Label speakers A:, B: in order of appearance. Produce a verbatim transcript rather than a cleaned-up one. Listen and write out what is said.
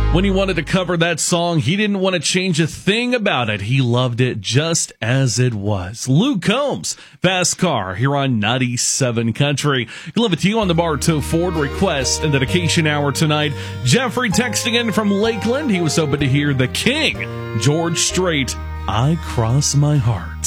A: When he wanted to cover that song, he didn't want to change a thing about it. He loved it just as it was. Luke Combs, Fast Car, here on ninety-seven Country. Deliver to you on the Bartow Ford request and dedication hour tonight. Jeffrey texting in from Lakeland. He was hoping to hear the King, George Strait, I Cross My Heart.